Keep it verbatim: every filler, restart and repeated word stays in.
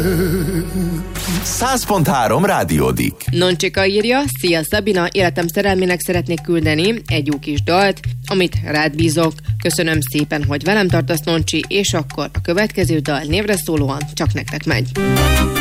száz pont három Rádiódik. Noncsika írja: Szia Szabina, életem szerelmének szeretnék küldeni egy jó kis dalt, amit rád bízok. Köszönöm szépen, hogy velem tartasz, Noncsi, és akkor a következő dal névre szólóan csak nektek megy.